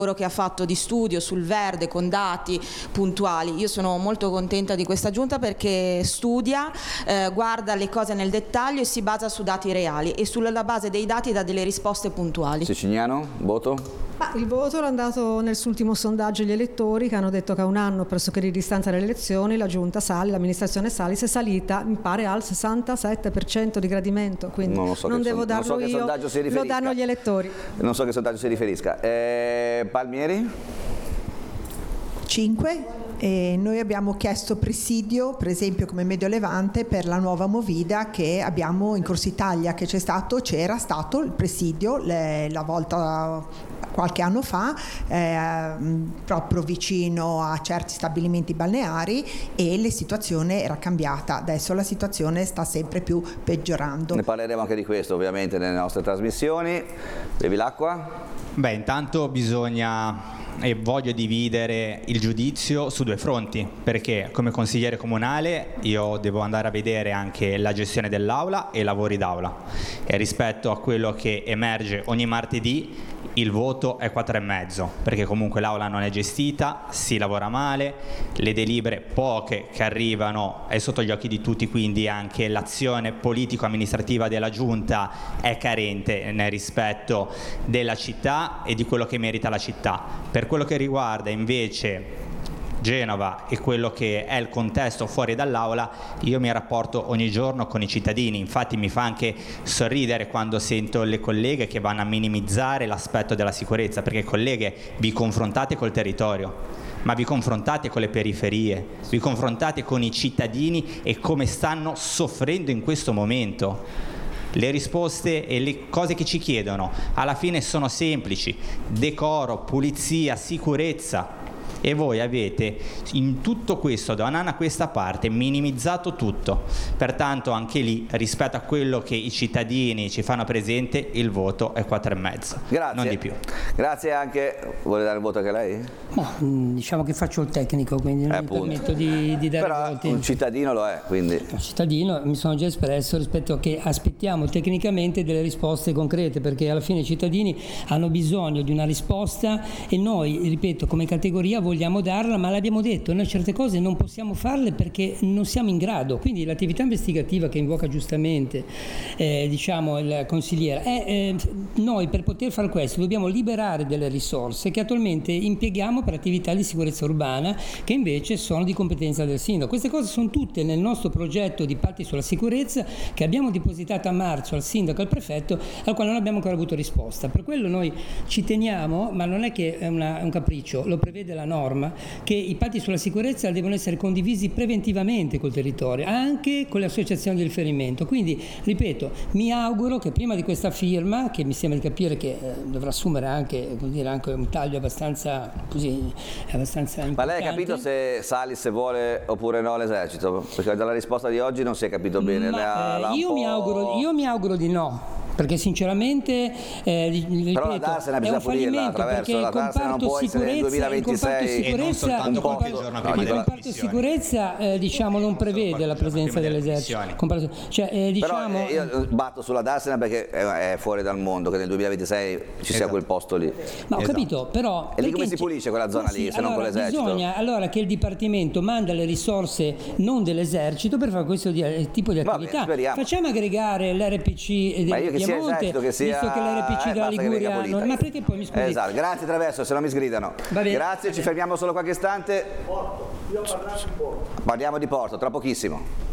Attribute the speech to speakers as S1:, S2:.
S1: che ha fatto di studio sul verde con dati puntuali. Io sono molto contenta di questa giunta perché studia, guarda le cose nel dettaglio e si basa su dati reali e sulla base dei dati dà delle risposte puntuali.
S2: Siciliano, voto?
S3: Il voto l'hanno dato nell'ultimo sondaggio gli elettori, che hanno detto che a un anno pressoché di distanza dalle elezioni la giunta Salis, l'amministrazione Salis è salita, mi pare, al 67% di gradimento, quindi non devo darlo io, lo danno gli elettori.
S2: Non so che sondaggio si riferisca. Palmieri?
S4: 5. E noi abbiamo chiesto presidio, per esempio come Medio Levante, per la nuova Movida che abbiamo in Corso Italia, che c'era stato il presidio la volta qualche anno fa, proprio vicino a certi stabilimenti balneari, e la situazione era cambiata. Adesso la situazione sta sempre più peggiorando.
S2: Ne parleremo anche di questo ovviamente nelle nostre trasmissioni. Bevi l'acqua?
S5: Beh, intanto bisogna e voglio dividere il giudizio su due fronti, perché come consigliere comunale io devo andare a vedere anche la gestione dell'aula e i lavori d'aula, e rispetto a quello che emerge ogni martedì il voto è 4,5, perché comunque l'aula non è gestita, si lavora male, le delibere poche che arrivano è sotto gli occhi di tutti, quindi anche l'azione politico-amministrativa della giunta è carente nel rispetto della città e di quello che merita la città. Per quello che riguarda invece Genova e quello che è il contesto fuori dall'aula, io mi rapporto ogni giorno con i cittadini, infatti mi fa anche sorridere quando sento le colleghe che vanno a minimizzare l'aspetto della sicurezza, perché colleghe, vi confrontate col territorio, ma vi confrontate con le periferie, vi confrontate con i cittadini e come stanno soffrendo in questo momento. Le risposte e le cose che ci chiedono alla fine sono semplici: decoro, pulizia, sicurezza. E voi avete in tutto questo, da un anno a questa parte, minimizzato tutto. Pertanto anche lì, rispetto a quello che i cittadini ci fanno presente, il voto è 4,5.
S2: Grazie.
S5: Non di più.
S2: Grazie anche. Vuole dare il voto anche lei?
S6: No, diciamo che faccio il tecnico, quindi non mi permetto di dare
S2: però
S6: voti.
S2: un cittadino lo è, quindi.
S6: Un cittadino, mi sono già espresso rispetto a che aspettiamo tecnicamente delle risposte concrete, perché alla fine i cittadini hanno bisogno di una risposta e noi, ripeto, come categoria vogliamo darla, ma l'abbiamo detto, noi certe cose non possiamo farle perché non siamo in grado. Quindi l'attività investigativa che invoca giustamente diciamo il consigliere, noi per poter fare questo dobbiamo liberare delle risorse che attualmente impieghiamo per attività di sicurezza urbana, che invece sono di competenza del sindaco. Queste cose sono tutte nel nostro progetto di patti sulla sicurezza che abbiamo depositato a marzo al sindaco e al prefetto, al quale non abbiamo ancora avuto risposta. Per quello noi ci teniamo, ma non è che è un capriccio, lo prevede la norma, che i patti sulla sicurezza devono essere condivisi preventivamente col territorio, anche con le associazioni di riferimento. Quindi, ripeto, mi auguro che prima di questa firma, che mi sembra di capire che dovrà assumere anche, vuol dire, anche un taglio abbastanza importante.
S2: Ma lei ha capito se Salis vuole oppure no l'esercito? Perché dalla risposta di oggi non si è capito bene.
S6: Io mi auguro di no. Perché sinceramente ripeto,
S2: però la Darsena bisogna pulirla attraverso la Darsena, non può essere nel 2026
S6: il comparto sicurezza diciamo non prevede la presenza dell'esercito,
S2: però io batto sulla Darsena perché è fuori dal mondo che nel 2026 ci sia quel posto lì.
S6: Ma ho capito, però
S2: e lì come si pulisce quella zona lì se non con l'esercito?
S6: Bisogna allora che il Dipartimento manda le risorse non dell'esercito per fare questo tipo di attività. Facciamo aggregare l'RPC del Piemonte, visto che l'RPC della Liguria non... Ma perché poi mi scusi?
S2: Esatto, grazie Traverso, se no mi sgridano. Grazie, ci fermiamo solo qualche istante.
S7: Porto, io parliamo di Porto.
S2: Parliamo di Porto, tra pochissimo.